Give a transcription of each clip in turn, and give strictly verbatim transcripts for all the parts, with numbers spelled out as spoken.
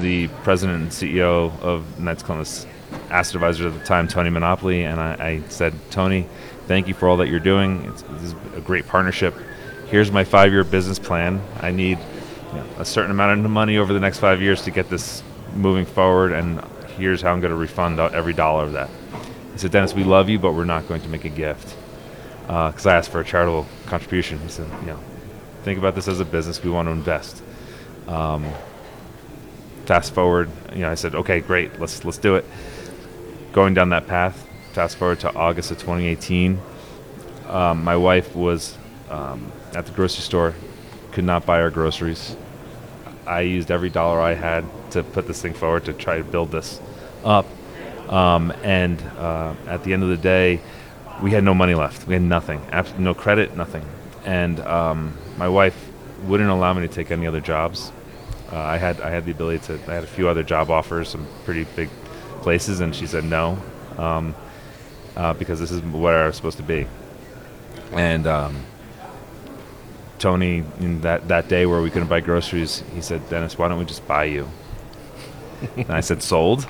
the president and C E O of Knights of Columbus Asset Advisors at the time, Tony Monopoly, and I, I said, Tony, thank you for all that you're doing. It's, this is a great partnership. Here's my five-year business plan. I need you know, a certain amount of money over the next five years to get this moving forward, and here's how I'm going to refund out every dollar of that. He said, Dennis, we love you, but we're not going to make a gift. Because uh, I asked for a charitable contribution. He said, you know, think about this as a business. We want to invest. Um, fast forward, you know, I said, okay, great, let's let's do it. Going down that path, fast forward to August of twenty eighteen, um, my wife was um, at the grocery store, could not buy our groceries. I used every dollar I had to put this thing forward to try to build this up. Um, and uh, at the end of the day, we had no money left. We had nothing, absolutely no credit, nothing. And um, my wife wouldn't allow me to take any other jobs. Uh, I had I had the ability to. I had a few other job offers, some pretty big places, and she said no, um, uh, because this is where I was supposed to be. And um, Tony, in that, that day where we couldn't buy groceries, he said, Dennis, why don't we just buy you? And I said, sold.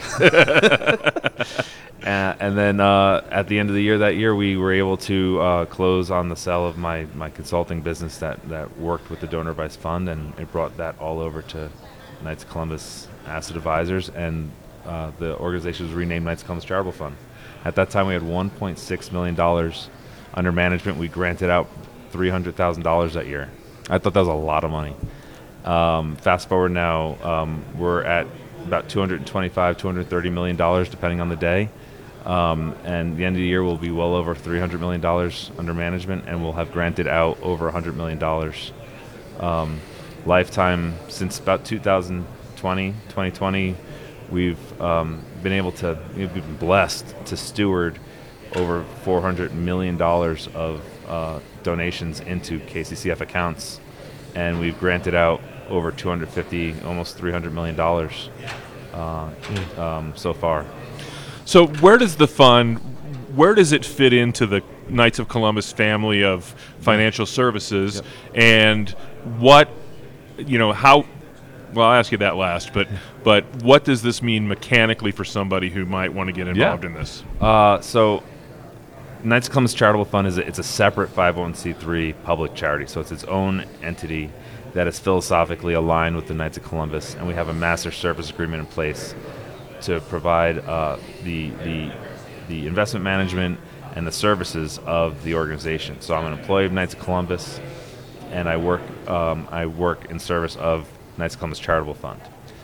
Uh, and then uh, at the end of the year, that year, we were able to uh, close on the sale of my, my consulting business that, that worked with the Donor Advised Fund, and it brought that all over to Knights of Columbus Asset Advisors, and uh, the organization was renamed Knights of Columbus Charitable Fund. At that time, we had one point six million dollars under management. We granted out three hundred thousand dollars that year. I thought that was a lot of money. Um, fast forward now, um, we're at about two hundred twenty-five, two hundred thirty million dollars, depending on the day. Um, and the end of the year, we'll be well over three hundred million dollars under management, and we'll have granted out over one hundred million dollars. Um, lifetime, since about two thousand twenty, twenty twenty, we've um, been able to, we've been blessed to steward over four hundred million dollars of uh, donations into K C C F accounts, and we've granted out over two hundred fifty, almost three hundred million dollars uh, mm. um, so far. So where does the fund, where does it fit into the Knights of Columbus family of financial services? Yep. And what, you know, how, well, I'll ask you that last, but but what does this mean mechanically for somebody who might want to get involved yeah. in this? Uh, so Knights of Columbus Charitable Fund is a, it's a separate five oh one c three public charity, so it's its own entity that is philosophically aligned with the Knights of Columbus, and we have a master service agreement in place to provide uh, the, the the investment management and the services of the organization. So I'm an employee of Knights of Columbus, and I work um, I work in service of Knights of Columbus Charitable Fund.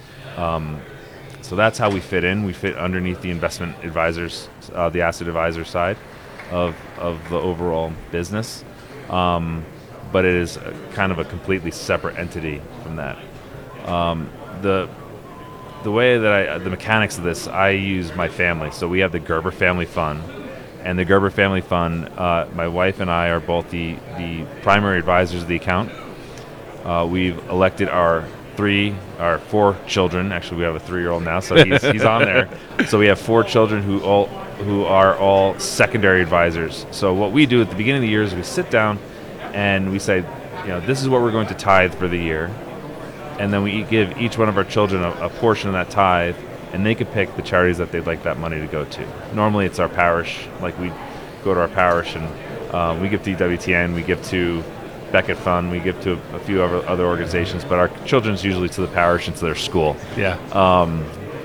Um, so that's how we fit in. We fit underneath the investment advisors, uh, the asset advisor side of of the overall business, um, but it is a, kind of a completely separate entity from that. Um, the The way that I, the mechanics of this, I use my family. So we have the Gerber Family Fund, and the Gerber Family Fund, uh, my wife and I are both the, the primary advisors of the account. Uh, we've elected our three, our four children. Actually, we have a three-year-old now, so he's, he's on there. So we have four children who all who are all secondary advisors. So what we do at the beginning of the year is we sit down and we say, you know, this is what we're going to tithe for the year. And then we give each one of our children a, a portion of that tithe, and they could pick the charities that they'd like that money to go to. Normally it's our parish, like we go to our parish, and uh, we give to E W T N, we give to Beckett Fund, we give to a, a few other, other organizations, but our children's usually to the parish and to their school. Yeah. Um,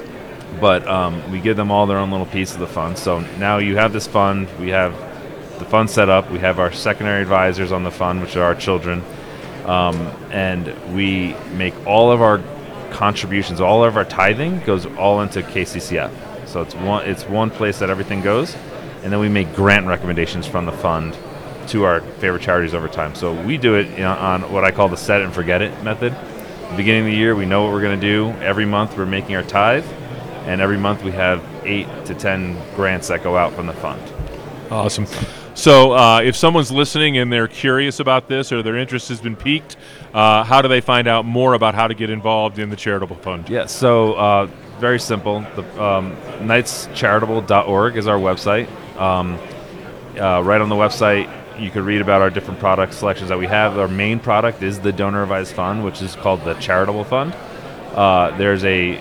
but um, we give them all their own little piece of the fund. So now you have this fund, we have the fund set up, we have our secondary advisors on the fund, which are our children. Um, and we make all of our contributions, all of our tithing goes all into K C C F. So it's one, it's one place that everything goes, and then we make grant recommendations from the fund to our favorite charities over time. So we do it, you know, on what I call the set it and forget it method. At the beginning of the year, we know what we're going to do. Every month, we're making our tithe, and every month we have eight to ten grants that go out from the fund. Awesome. So uh, if someone's listening and they're curious about this or their interest has been piqued, uh, how do they find out more about how to get involved in the charitable fund? Yeah, so uh, very simple. The um, knights charitable dot org is our website. Um, uh, right on the website, you could read about our different product selections that we have. Our main product is the Donor Advised Fund, which is called the Charitable Fund. Uh, there's a